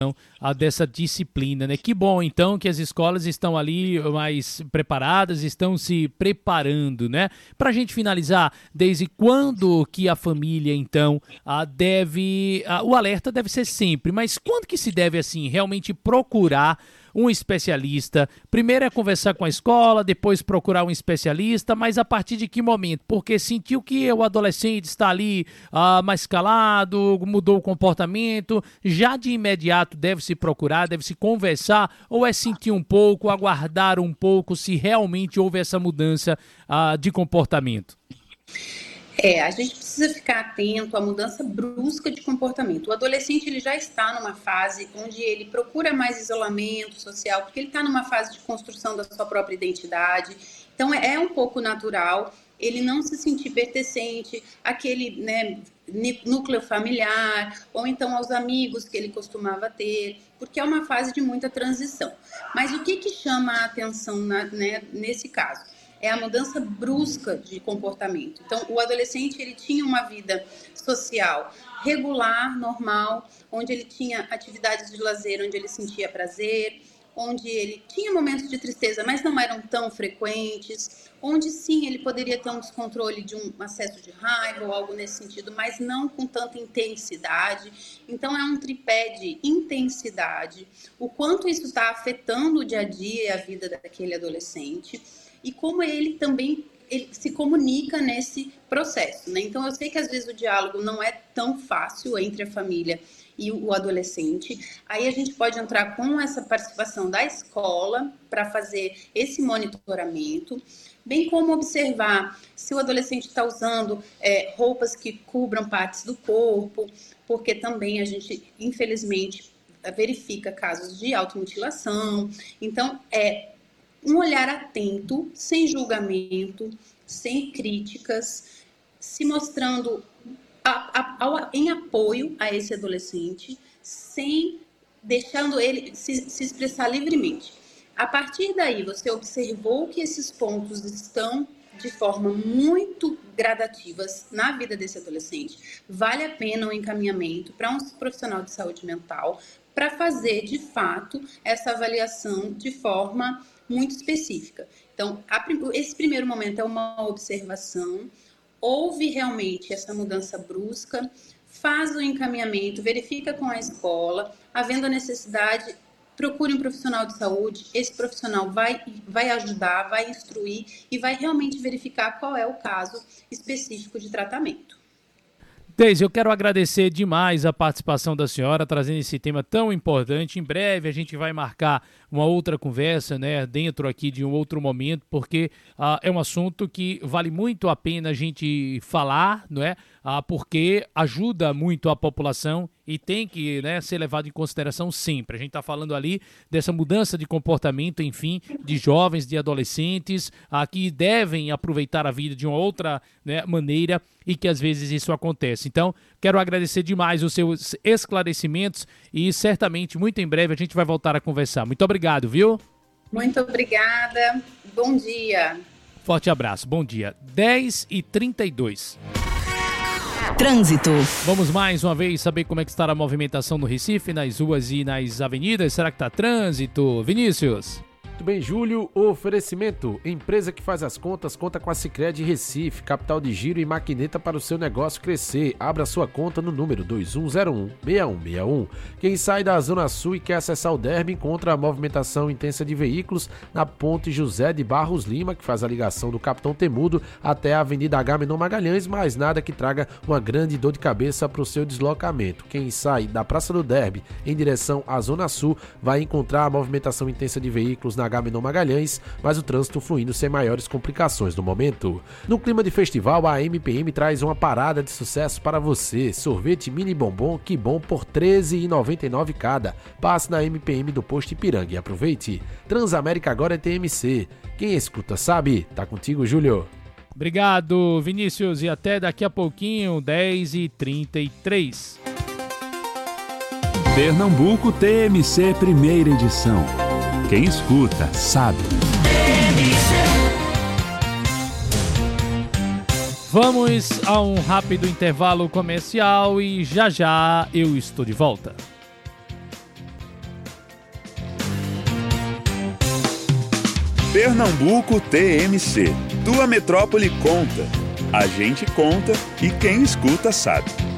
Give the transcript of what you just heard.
dessa disciplina, né? Que bom, então, que as escolas estão ali mais preparadas, estão se preparando, né? Para a gente finalizar, desde quando que a família, então, o alerta deve ser sempre, mas quando que se deve, assim, realmente procurar um especialista? Primeiro é conversar com a escola, depois procurar um especialista, mas a partir de que momento? Porque sentiu que o adolescente está ali mais calado, mudou o comportamento, já de imediato deve se procurar, deve se conversar, ou é sentir um pouco, aguardar um pouco se realmente houve essa mudança de comportamento? A gente precisa ficar atento à mudança brusca de comportamento. O adolescente ele já está numa fase onde ele procura mais isolamento social, porque ele está numa fase de construção da sua própria identidade. Então, é um pouco natural ele não se sentir pertencente àquele, núcleo familiar, ou então aos amigos que ele costumava ter, porque é uma fase de muita transição. Mas o que chama a atenção nesse caso? É a mudança brusca de comportamento. Então, o adolescente ele tinha uma vida social regular, normal, onde ele tinha atividades de lazer, onde ele sentia prazer, onde ele tinha momentos de tristeza, mas não eram tão frequentes, onde sim ele poderia ter um descontrole de um acesso de raiva ou algo nesse sentido, mas não com tanta intensidade. Então, é um tripé de intensidade, o quanto isso está afetando o dia a dia e a vida daquele adolescente, e como ele também se comunica nesse processo, né? Então, eu sei que às vezes o diálogo não é tão fácil entre a família e o adolescente. Aí a gente pode entrar com essa participação da escola para fazer esse monitoramento, bem como observar se o adolescente está usando roupas que cubram partes do corpo, porque também a gente, infelizmente, verifica casos de automutilação. Então, um olhar atento, sem julgamento, sem críticas, se mostrando em apoio a esse adolescente, sem deixando ele se expressar livremente. A partir daí, você observou que esses pontos estão de forma muito gradativas na vida desse adolescente, vale a pena um encaminhamento para um profissional de saúde mental para fazer, de fato, essa avaliação de forma muito específica. Então, esse primeiro momento é uma observação, houve realmente essa mudança brusca, faz o encaminhamento, verifica com a escola, havendo a necessidade, procure um profissional de saúde, esse profissional vai ajudar, vai instruir e vai realmente verificar qual é o caso específico de tratamento. Deise, eu quero agradecer demais a participação da senhora, trazendo esse tema tão importante. Em breve a gente vai marcar uma outra conversa, né, dentro aqui de um outro momento, porque é um assunto que vale muito a pena a gente falar, não é? Porque ajuda muito a população e tem que, né, ser levado em consideração sempre. A gente está falando ali dessa mudança de comportamento, enfim, de jovens, de adolescentes, que devem aproveitar a vida de uma outra, né, maneira, e que às vezes isso acontece. Então, quero agradecer demais os seus esclarecimentos e certamente muito em breve a gente vai voltar a conversar. Muito obrigado, viu? Muito obrigada. Bom dia. Forte abraço. Bom dia. 10h32. Trânsito. Vamos mais uma vez saber como é que está a movimentação no Recife, nas ruas e nas avenidas. Será que está trânsito? Vinícius? Muito bem, Júlio. Oferecimento. Empresa que faz as contas, conta com a Sicredi Recife, capital de giro e maquineta para o seu negócio crescer. Abra sua conta no número 2101-6161. Quem sai da Zona Sul e quer acessar o Derby encontra a movimentação intensa de veículos na Ponte José de Barros Lima, que faz a ligação do Capitão Temudo até a Avenida Agamenon Magalhães, mas nada que traga uma grande dor de cabeça para o seu deslocamento. Quem sai da Praça do Derby em direção à Zona Sul vai encontrar a movimentação intensa de veículos na Agamenon Magalhães, mas o trânsito fluindo sem maiores complicações no momento. No clima de festival, a MPM traz uma parada de sucesso para você. Sorvete mini bombom que bom por R$ 13,99 cada. Passe na MPM do Posto Ipiranga e aproveite. Transamérica agora é TMC. Quem escuta sabe. Tá contigo, Júlio. Obrigado, Vinícius, e até daqui a pouquinho, 10h33. Pernambuco TMC primeira edição. Quem escuta, sabe. Vamos a um rápido intervalo comercial e já já eu estou de volta. Pernambuco TMC. Tua metrópole conta. A gente conta e quem escuta sabe.